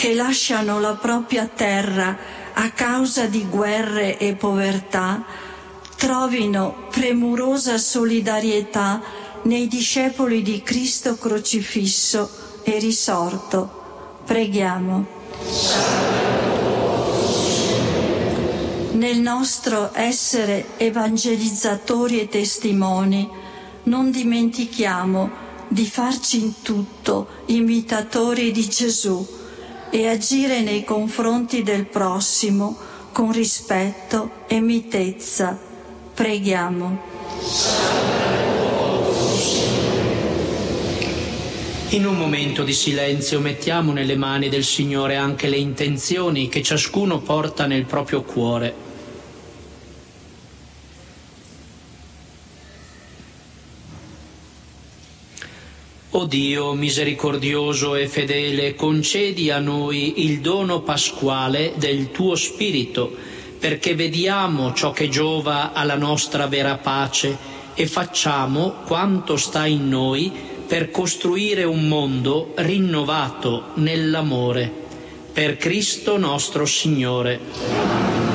che lasciano la propria terra a causa di guerre e povertà, trovino premurosa solidarietà nei discepoli di Cristo crocifisso e risorto. Preghiamo. Nel nostro essere evangelizzatori e testimoni, non dimentichiamo di farci in tutto imitatori di Gesù e agire nei confronti del prossimo con rispetto e mitezza. Preghiamo. In un momento di silenzio mettiamo nelle mani del Signore anche le intenzioni che ciascuno porta nel proprio cuore. O Dio misericordioso e fedele, concedi a noi il dono pasquale del tuo Spirito, perché vediamo ciò che giova alla nostra vera pace e facciamo quanto sta in noi per costruire un mondo rinnovato nell'amore. Per Cristo nostro Signore.